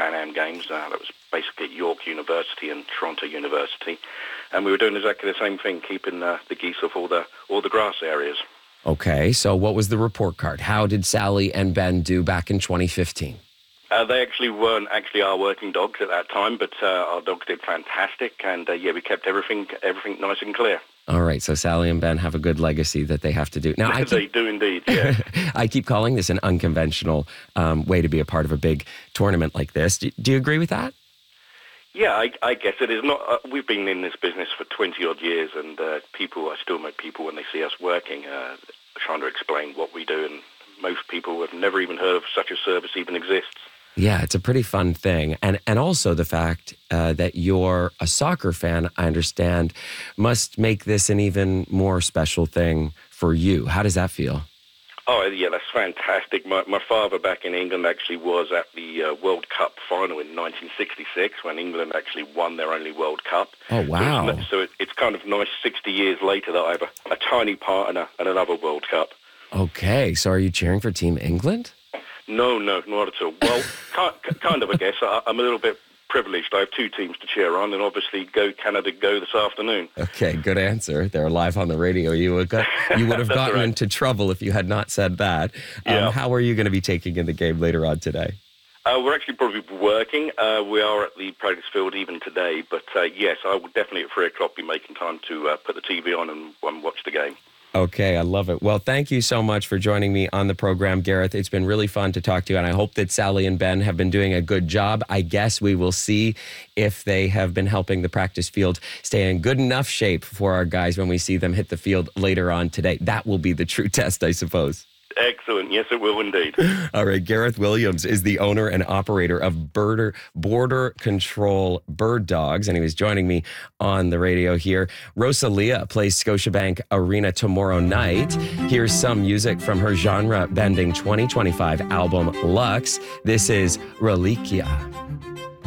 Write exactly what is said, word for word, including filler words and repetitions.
Pan Am Games. Uh, that was basically at York University and Toronto University. And we were doing exactly the same thing, keeping uh, the geese off all the, all the grass areas. Okay, so what was the report card? How did Sally and Ben do back in twenty fifteen? Uh, they actually weren't actually our working dogs at that time, but uh, our dogs did fantastic, and uh, yeah, we kept everything everything nice and clear. All right, so Sally and Ben have a good legacy that they have to do. Now, I keep, they do indeed, yeah. I keep calling this an unconventional um, way to be a part of a big tournament like this. Do, do you agree with that? Yeah, I, I guess it is not. Uh, we've been in this business for twenty odd years, and uh, people, I still meet people when they see us working, uh, trying to explain what we do, and most people have never even heard of such a service even exists. Yeah, it's a pretty fun thing. And and also the fact uh, that you're a soccer fan, I understand, must make this an even more special thing for you. How does that feel? Oh, yeah, that's fantastic. My, my father back in England actually was at the uh, World Cup final in nineteen sixty-six when England actually won their only World Cup. Oh, wow. So it's, so it, it's kind of nice sixty years later that I have a, a tiny part in, a, in another World Cup. Okay, so are you cheering for Team England? No, no, not at all. Well, kind, kind of, I guess. I, I'm a little bit privileged. I have two teams to cheer on, and obviously Go Canada Go this afternoon. Okay, good answer. They're live on the radio. You would, got, you would have gotten right. into trouble if you had not said that. Um, yeah. How are you going to be taking in the game later on today? Uh, we're actually probably working. Uh, we are at the practice field even today, but uh, yes, I will definitely at three o'clock be making time to uh, put the T V on and, and watch the game. Okay, I love it. Well, thank you so much for joining me on the program, Gareth. It's been really fun to talk to you, and I hope that Sally and Ben have been doing a good job. I guess we will see if they have been helping the practice field stay in good enough shape for our guys when we see them hit the field later on today. That will be the true test, I suppose. Excellent. Yes, it will indeed. All right. Gareth Williams is the owner and operator of Birder, Border Control Bird Dogs, and he was joining me on the radio here. Rosalia plays Scotiabank Arena tomorrow night. Here's some music from her genre-bending twenty twenty-five album, Lux. This is Reliquia.